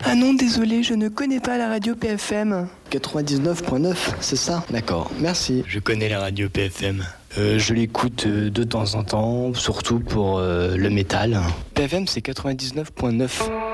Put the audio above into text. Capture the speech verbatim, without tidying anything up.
Ah non, désolé, je ne connais pas la radio P F M. quatre-vingt-dix-neuf point neuf, c'est ça? D'accord, merci. Je connais la radio P F M. Euh, je l'écoute euh, de temps en temps, surtout pour euh, le métal. P F M, c'est quatre-vingt-dix-neuf point neuf.